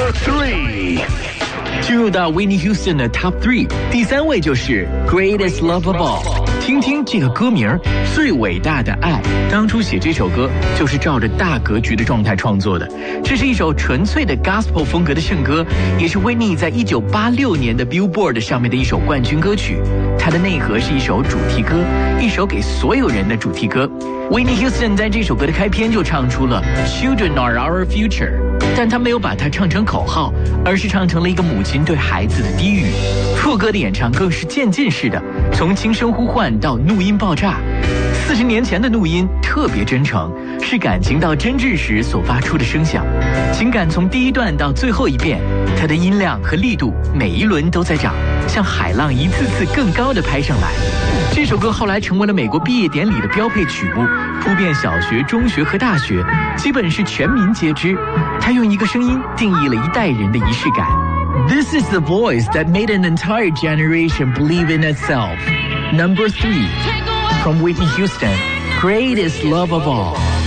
3。 进入到 Whitney Houston 的 Top 3，第3位就是 Greatest Love of All。听听这个歌名《最伟大的爱》，当初写这首歌就是照着大格局的状态创作的。这是一首纯粹的 Gospel 风格的圣歌，也是 Whitney 在1986年的 Billboard 上面的一首冠军歌曲。它的内核是一首主题歌，一首给所有人的主题歌。Whitney Houston 在这首歌的开篇就唱出了 Children are our future， 但他没有把它唱成口号，而是唱成了一个母亲对孩子的低语。副歌的演唱更是渐进式的，从轻声呼唤到怒音爆炸。40年前的怒音特别真诚，是感情到真挚时所发出的声响。情感从第一段到最后一遍，它的音量和力度每一轮都在涨，像海浪一次次更高的拍上来。这首歌后来成为了美国毕业典礼的标配曲目，铺遍小学、中学和大学，基本是全民皆知。它用一个声音定义了一代人的仪式感。This is the voice that made an entire generation believe in itself. Number 3, from Whitney Houston, Greatest Love of All.